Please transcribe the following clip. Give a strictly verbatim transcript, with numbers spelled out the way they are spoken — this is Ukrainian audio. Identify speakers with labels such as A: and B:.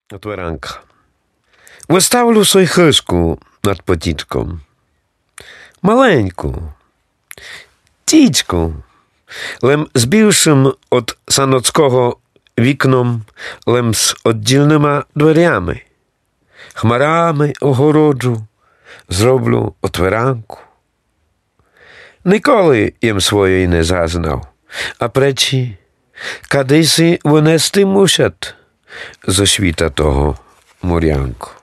A: Otwaranka. Виставлю свою хишку над потічком. Маленьку, тічку, лем з більшим от саноцького вікном, лем з oddzielnyma дверями. Хмарами огороджу, зроблю отверанку. Ніколи їм своєї не зазнав, а пречі, кадиси винести мусять зо світа того мурянку.